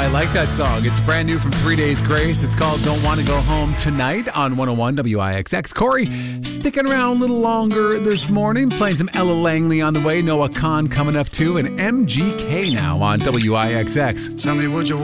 I like that song. It's brand new from 3 Days Grace. It's called Don't Want to Go Home Tonight on 101 WIXX. Corey, sticking around a little longer this morning, playing some Ella Langley on the way, Noah Kahan coming up too, and MGK now on WIXX. Tell me, would you